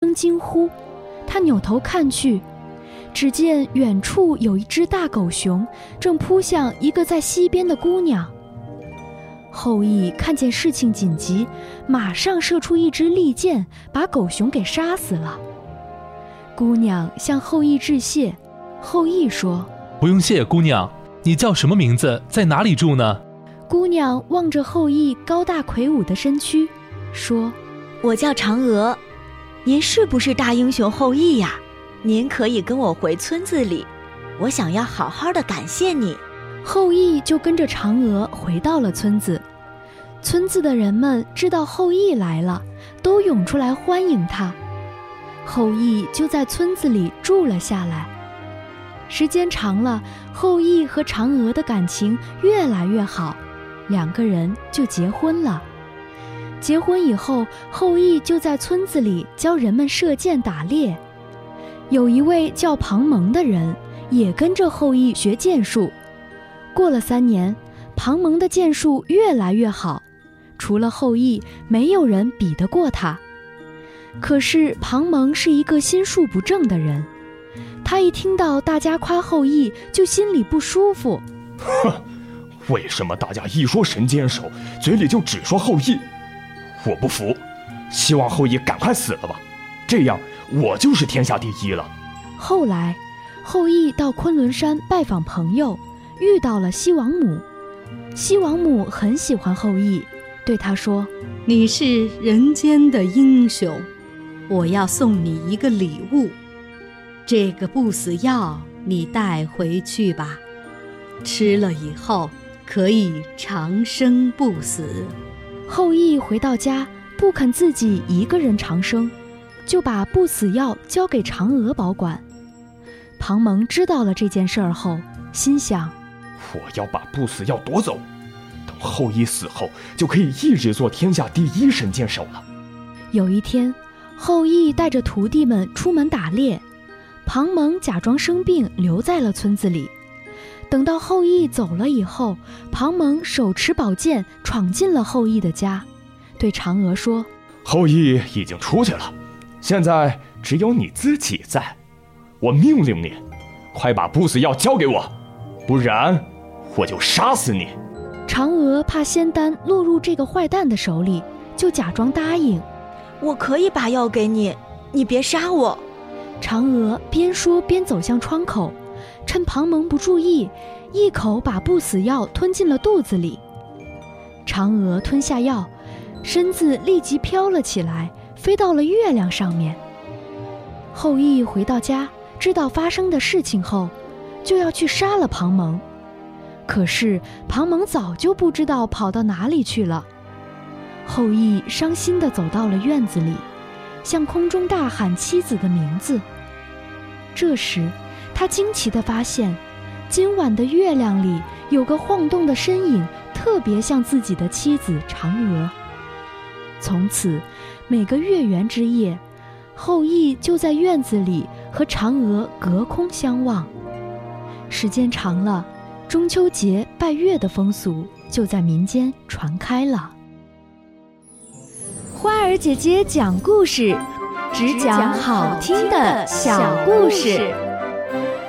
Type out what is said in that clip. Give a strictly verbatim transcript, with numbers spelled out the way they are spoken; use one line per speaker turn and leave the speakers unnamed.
声惊呼。他扭头看去，只见远处有一只大狗熊正扑向一个在溪边的姑娘。后羿看见事情紧急，马上射出一支利箭，把狗熊给杀死了。姑娘向后羿致谢，后羿说：
不用谢，姑娘，你叫什么名字，在哪里住呢？
姑娘望着后羿高大魁梧的身躯，说：
我叫嫦娥，您是不是大英雄后羿呀？您可以跟我回村子里，我想要好好的感谢你。
后羿就跟着嫦娥回到了村子。村子的人们知道后羿来了，都涌出来欢迎他。后羿就在村子里住了下来。时间长了，后羿和嫦娥的感情越来越好，两个人就结婚了。结婚以后，后羿就在村子里教人们射箭打猎。有一位叫庞蒙的人也跟着后羿学箭术。过了三年，庞蒙的箭术越来越好，除了后羿，没有人比得过他。可是庞蒙是一个心术不正的人，他一听到大家夸后羿，就心里不舒服。
哼，为什么大家一说神箭手，嘴里就只说后羿？我不服，希望后羿赶快死了吧，这样我就是天下第一了。
后来，后羿到昆仑山拜访朋友，遇到了西王母。西王母很喜欢后羿，对他说：
你是人间的英雄，我要送你一个礼物，这个不死药你带回去吧，吃了以后可以长生不死。
后羿回到家，不肯自己一个人长生，就把不死药交给嫦娥保管。庞蒙知道了这件事儿后，心想：
我要把不死药夺走，等后羿死后，就可以一直做天下第一神箭手了。
有一天，后羿带着徒弟们出门打猎，庞蒙假装生病留在了村子里。等到后羿走了以后，庞蒙手持宝剑闯进了后羿的家，对嫦娥说：
后羿已经出去了，现在只有你自己在，我命令你，快把不死药交给我，不然我就杀死你。
嫦娥怕仙丹落入这个坏蛋的手里，就假装答应：
我可以把药给你，你别杀我。
嫦娥边说边走向窗口，趁庞蒙不注意，一口把不死药吞进了肚子里。嫦娥吞下药，身子立即飘了起来，飞到了月亮上面。后羿回到家，知道发生的事情后，就要去杀了庞蒙。可是庞蒙早就不知道跑到哪里去了。后羿伤心地走到了院子里，向空中大喊妻子的名字。这时他惊奇地发现，今晚的月亮里有个晃动的身影，特别像自己的妻子嫦娥。从此每个月圆之夜，后羿就在院子里和嫦娥隔空相望。时间长了，中秋节拜月的风俗就在民间传开了。花儿姐姐讲故事，只讲好听的小故事。